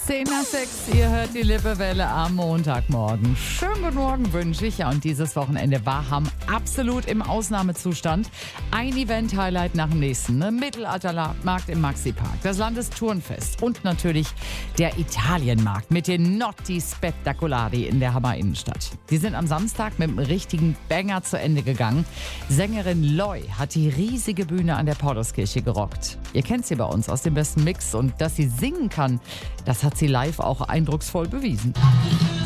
5:10, ihr hört die Lippewelle am Montagmorgen. Schönen guten Morgen wünsche ich. Ja, und dieses Wochenende war absolut im Ausnahmezustand. Ein Event-Highlight nach dem nächsten. Mittelaltermarkt im Maxi-Park, das Landesturnfest und natürlich der Italienmarkt mit den Notti Spettacolari in der Hammer-Innenstadt. Die sind am Samstag mit einem richtigen Banger zu Ende gegangen. Sängerin Loi hat die riesige Bühne an der Pauluskirche gerockt. Ihr kennt sie bei uns aus dem besten Mix und dass sie singen kann, das hat sie live auch eindrucksvoll bewiesen.